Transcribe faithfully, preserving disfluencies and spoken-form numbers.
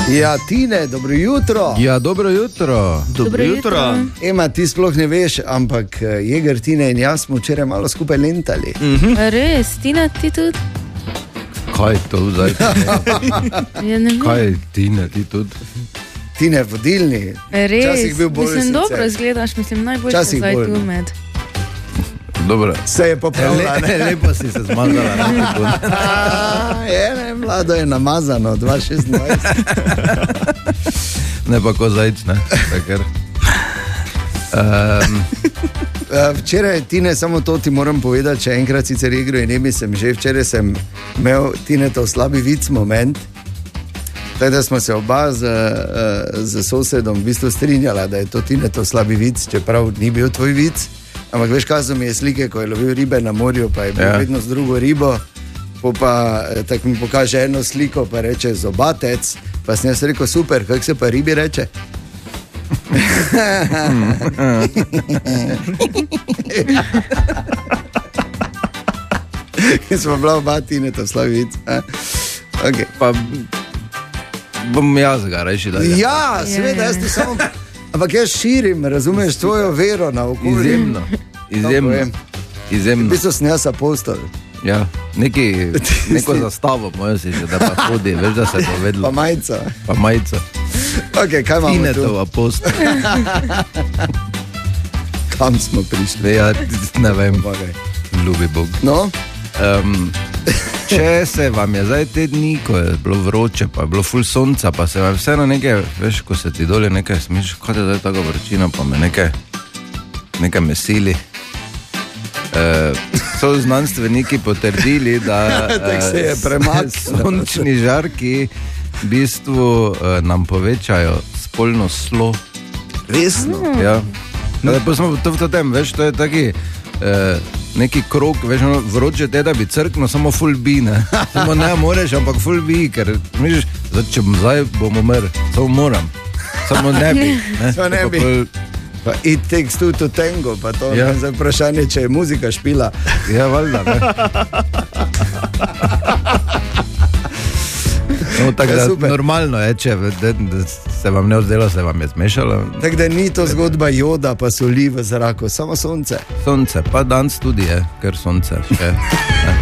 Ja, Tine, dobro jutro. Ja, dobro jutro. Dobro jutro. Ema, ti sploh ne veš, ampak Jeger, Tine in jaz smo včeraj malo skupaj lentali. Mm-hmm. Res, Tina, ti tudi? Kaj to zdaj? Ja, ne vem. Kaj, Tine, ti tudi? Tine, vodilni. Res, bil bolj mislim, sicer. Dobro izgledaš, mislim, najboljše Včasih zdaj bolj, tu no. med. Dobro. Se je popravila, ne? Le, lepo si se zmazala. Je, ne, mlado je namazano, dva tisoč šestnajst. Ne pa ko zajc, ne? Takar. Um, Včeraj, Tine, samo to ti moram povedati, če enkrat sicer igro in emi sem že, včeraj sem imel Tine to slabi vic moment, tako da smo se oba z, z sosedom v bistvu strinjala, da je to Tine to slabi vic, čeprav ni bil tvoj vic, ampak veš, kaj so mi je slike, ko je lovil ribe na morju, pa je bil ja. vedno z drugo ribo, pa tako mi pokaže eno sliko, pa reče zobatec, pa sem jaz rekel, super, kako se pa ribi reče? Smo bila oba Tine, to slavic. Okay. Pa bom jaz ga reči, da je. Ja, seveda, jaz ti samo... Ampak jaz širim, razumeš, tvojo vero na okolje. Izjemno, izjemno, izjemno. V bistvu sem jaz apostol. Ja, neki, neko zastavo mojo si že, da pa hodi, veš, da se je povedlo. Pa majica. Pa majica. Ok, kaj imamo Tine tu? to apostol. Kam smo prišli? Ja, ne vem, ljubi Bog. No? Um, če se vam je zdaj te dni, ko je bilo vroče, pa je bilo ful sonca, pa se vam vseeno nekaj, veš, ko se ti dole nekaj smiš, kot je zdaj tako vročina, pa me nekaj, nekaj mesili. Uh, so znanstveniki potrdili, da uh, sončni žarki v bistvu uh, nam povečajo spolno slo. Resno? Ja. No, pa smo to v tem, veš, to je taki uh, neki krog, veš, no, vroče te, da bi crkno, samo full bi, ne. Samo ne moreš, ampak full bi, ker misliš, zdaj, če bom zdaj, bom umr, samo moram. Samo ne bi. Ne? Samo ne bi. Pa it takes two to tango, pa to ja. je vprašanje, če je muzika špila. Ja, valjda, ne. No, tako da super. Normalno je, če da, da se vam ne vzdelo, se vam je zmešalo. Tako da ni to zgodba joda, pa soli v zraku, samo sonce. Sonce, pa danes tudi je, ker sonce še.